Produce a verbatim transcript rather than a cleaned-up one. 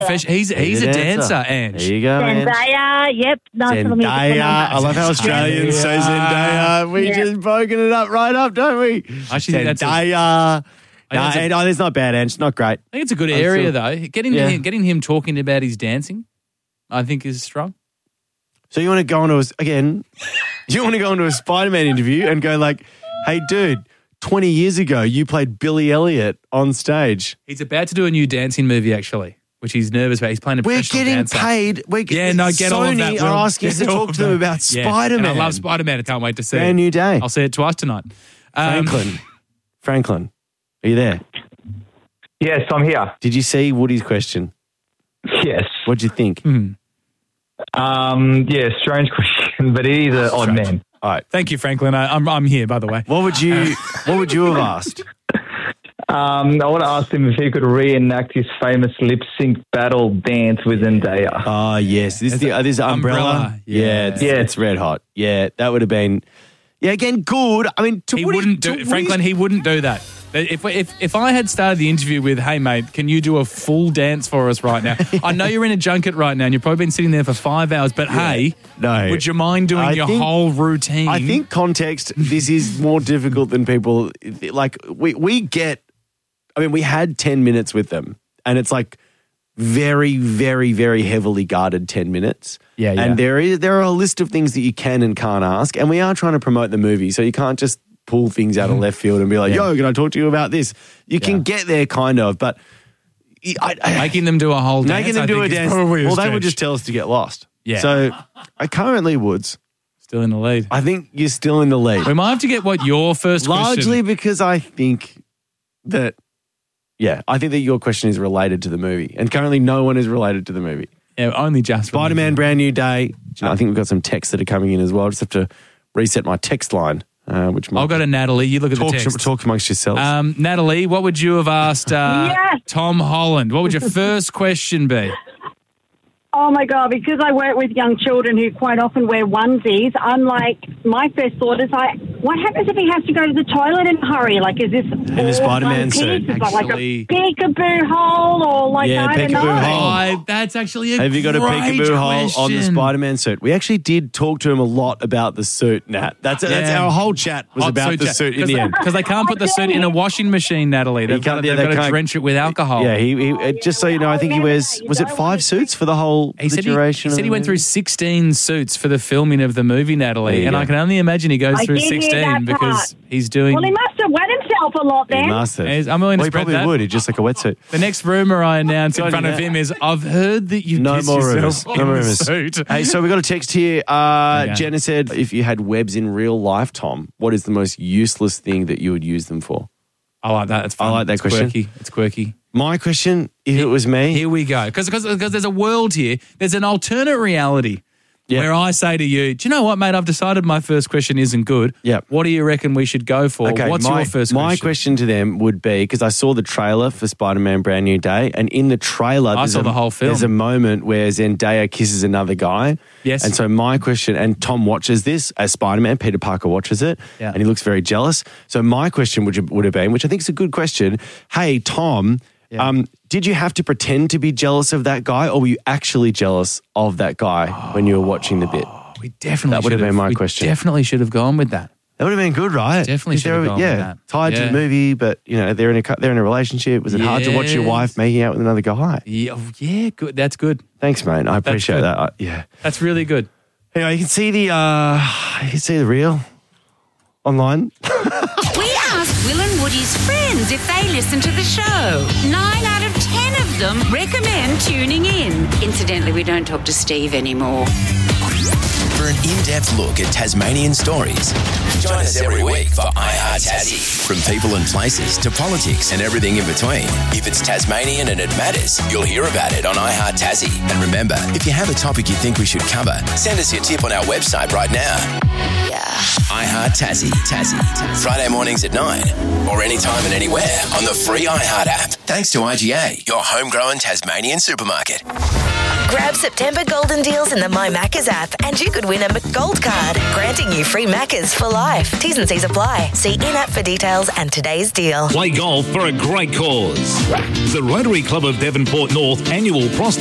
He's he's a, a dancer, dancer Ange. There you go, Ange. Zendaya, yep. Nice little music. Zendaya. I love how Australians say Zendaya. We yeah. just broken it up right up, don't we? Actually, Zendaya. No, a, no, it's not bad, Ange. It's not great. I think it's a good I'm area, still, though. Getting yeah. him, getting him talking about his dancing, I think, is strong. So you want to go into a, again, you want to go into a Spider-Man interview and go like, hey, dude, twenty years ago, you played Billy Elliot on stage. He's about to do a new dancing movie, actually, which he's nervous about. He's playing a We're professional getting dancer. paid. We're getting yeah, no, get Sony all of that. Sony are asking us to talk to them about yeah. Spider-Man. And I love Spider-Man. I can't wait to see Brand it. new day. I'll see it twice tonight. Um, Franklin. Franklin, are you there? Yes, I'm here. Did you see Woody's question? Yes. What'd you think? Hmm. Um, yeah, strange question, but it is an odd man. All right. Thank you, Franklin. I, I'm I'm here, by the way. What would you What would you have asked? Um, I want to ask him if he could reenact his famous lip sync battle dance with Zendaya. Oh yes, this is the uh, this umbrella. umbrella. Yeah, yeah, it's, yeah, it's red hot. Yeah, that would have been. Yeah, again, good. I mean, to he Woody, wouldn't do to Franklin. He wouldn't do that. If, if if I had started the interview with, hey, mate, can you do a full dance for us right now? I know you're in a junket right now and you've probably been sitting there for five hours, but yeah. hey, no. would you mind doing I your think, whole routine? I think context, this is more difficult than people, like, we, we get, I mean, we had ten minutes with them and it's like very, very, very heavily guarded ten minutes. Yeah, yeah. And there is there are a list of things that you can and can't ask, and we are trying to promote the movie, so you can't just pull things out of left field and be like, yeah. yo, can I talk to you about this? You yeah. can get there kind of, but... I, I, making them do a whole dance, Making them I do a dance, well, stretch. they would just tell us to get lost. Yeah. So, I currently, Woods... Still in the lead. I think you're still in the lead. We might have to get what your first Largely question... Largely because I think that... Yeah, I think that your question is related to the movie, and currently no one is related to the movie. Yeah, only just... Spider-Man, brand new day. You know, I think we've got some texts that are coming in as well. I just have to reset my text line. Uh, which I'll go to Natalie. You look at talk, the text. Talk amongst yourselves. Um, Natalie, what would you have asked uh, yes. Tom Holland? What would your first question be? Oh, my God, because I work with young children who quite often wear onesies, I'm like, my first thought is like, what happens if he has to go to the toilet in a hurry? Like, is this in a Spider-Man suit? Is it like a peekaboo hole or like, yeah, I don't know. Hole. Oh, that's actually a Have you got a peekaboo hole on the Spider-Man suit? We actually did talk to him a lot about the suit, Nat. That's, yeah. that's our whole chat was Hot about suit the chat. suit in the end. Because they can't put the suit in a washing machine, Natalie. They've got, yeah, they've got to drench it with alcohol. Yeah, he, he just so you know, I think he wears, was it five suits for the whole he the duration? He said he went through sixteen suits for the filming of the movie, Natalie, and go. I can only imagine he goes I through sixteen because he's doing... Well, he must have wet himself a lot then. He must have. I'm willing to well, spread he probably that. would. He's just like a wetsuit. The next rumour I announce in front of him is, I've heard that you no pissed more yourself rumors. No more rumors. Suit. Hey, so we got a text here. Uh, okay. Jenna said, if you had webs in real life, Tom, what is the most useless thing that you would use them for? I like that. It's fun. I like that it's question. Quirky. It's quirky. My question, if it was me... Here we go. Because there's a world here. There's an alternate reality yep. where I say to you, do you know what, mate? I've decided my first question isn't good. Yep. What do you reckon we should go for? Okay, What's my, your first question? My question to them would be, because I saw the trailer for Spider-Man Brand New Day, and in the trailer... I saw a, the whole film. There's a moment where Zendaya kisses another guy. Yes. And so my question, and Tom watches this as Spider-Man, Peter Parker watches it, yeah. and he looks very jealous. So my question would, would have been, which I think is a good question, hey, Tom... Yeah. Um, did you have to pretend to be jealous of that guy, or were you actually jealous of that guy oh, when you were watching the bit? We definitely that would have been my we question. Definitely should have gone with that. That would have been good, right? Definitely should have gone yeah, with that. Tied yeah. to the movie, but you know they're in a they're in a relationship. Was it yes. hard to watch your wife making out with another guy? Yeah, oh, yeah, good. That's good. Thanks, mate. I appreciate that. I, yeah, that's really good. Anyway, you can see the uh, you can see the reel online. We asked Will and Woody's friends if they listen to the show. Nine out of ten of them recommend tuning in. Incidentally, we don't talk to Steve anymore. For an in-depth look at Tasmanian stories, join us every week for iHeart Tassie. From people and places to politics and everything in between. If it's Tasmanian and it matters, you'll hear about it on iHeart Tassie. And remember, if you have a topic you think we should cover, send us your tip on our website right now. Yeah. iHeart Tassie. Tassie. Friday mornings at nine or anytime and anywhere on the free iHeart app. Thanks to I G A, your homegrown Tasmanian supermarket. Grab September golden deals in the My Maccas app and you could win a McGold card, granting you free Maccas for life. T's and C's apply. See in-app for details and today's deal. Play golf for a great cause. The Rotary Club of Devonport North annual prostate